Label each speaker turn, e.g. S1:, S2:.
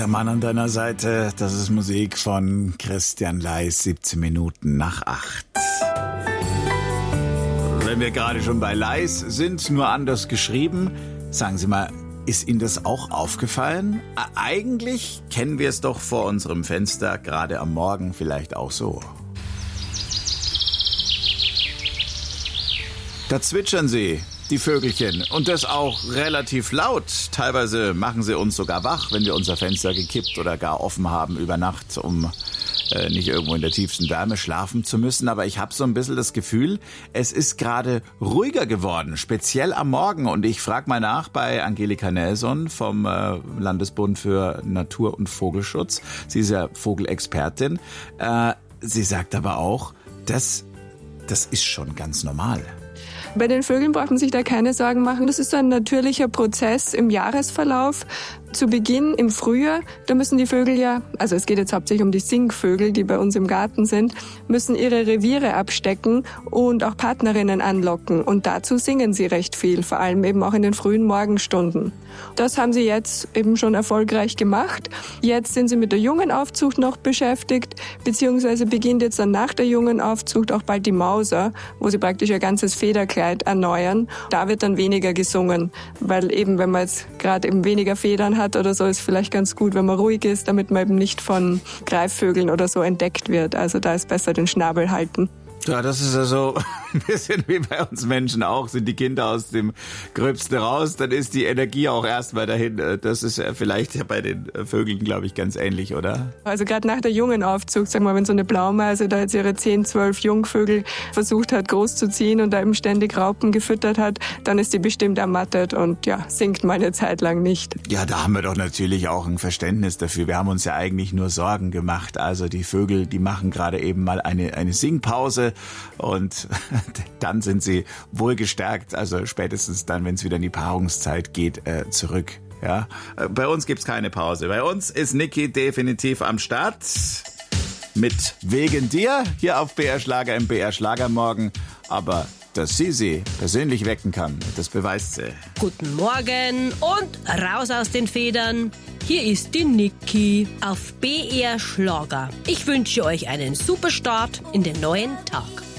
S1: Der Mann an deiner Seite, das ist Musik von Christian Leis, 17 Minuten nach 8. Wenn wir gerade schon bei Leis sind, nur anders geschrieben, sagen Sie mal, ist Ihnen das auch aufgefallen? Eigentlich kennen wir es doch vor unserem Fenster, gerade am Morgen vielleicht auch so. Da zwitschern sie, die Vögelchen, und das auch relativ laut. Teilweise machen sie uns sogar wach, wenn wir unser Fenster gekippt oder gar offen haben über Nacht, um nicht irgendwo in der tiefsten Wärme schlafen zu müssen. Aber ich habe so ein bisschen das Gefühl, es ist gerade ruhiger geworden, speziell am Morgen. Und ich frage mal nach bei Angelika Nelson vom Landesbund für Natur- und Vogelschutz. Sie ist ja Vogelexpertin. Sie sagt aber auch, das ist schon ganz normal.
S2: Bei den Vögeln braucht man sich da keine Sorgen machen. Das ist ein natürlicher Prozess im Jahresverlauf. Zu Beginn im Frühjahr, da müssen die Vögel ja, also es geht jetzt hauptsächlich um die Singvögel, die bei uns im Garten sind, müssen ihre Reviere abstecken und auch Partnerinnen anlocken. Und dazu singen sie recht viel, vor allem eben auch in den frühen Morgenstunden. Das haben sie jetzt eben schon erfolgreich gemacht. Jetzt sind sie mit der Jungenaufzucht noch beschäftigt, beziehungsweise beginnt jetzt dann nach der Jungenaufzucht auch bald die Mauser, wo sie praktisch ihr ganzes Federkleid erneuern. Da wird dann weniger gesungen, weil eben, wenn man jetzt gerade eben weniger Federn hat oder so, ist vielleicht ganz gut, wenn man ruhig ist, damit man eben nicht von Greifvögeln oder so entdeckt wird. Also da ist besser den Schnabel halten.
S1: Ja, das ist ja so ein bisschen wie bei uns Menschen auch. Sind die Kinder aus dem Gröbsten raus, dann ist die Energie auch erstmal dahin. Das ist ja vielleicht ja bei den Vögeln, glaube ich, ganz ähnlich, oder?
S2: Also gerade nach der Jungenaufzucht, sagen wir, wenn so eine Blaumeise da jetzt ihre 10, 12 Jungvögel versucht hat großzuziehen und da eben ständig Raupen gefüttert hat, dann ist die bestimmt ermattet und ja, singt mal eine Zeit lang nicht.
S1: Ja, da haben wir doch natürlich auch ein Verständnis dafür. Wir haben uns ja eigentlich nur Sorgen gemacht. Also die Vögel, die machen gerade eben mal eine Singpause. Und dann sind sie wohlgestärkt, also spätestens dann, wenn es wieder in die Paarungszeit geht, zurück. Ja? Bei uns gibt's keine Pause. Bei uns ist Niki definitiv am Start mit Wegen dir hier auf BR Schlager im BR Schlagermorgen. Aber dass sie persönlich wecken kann, das beweist sie.
S3: Guten Morgen und raus aus den Federn. Hier ist die Niki auf BR Schlager. Ich wünsche euch einen super Start in den neuen Tag.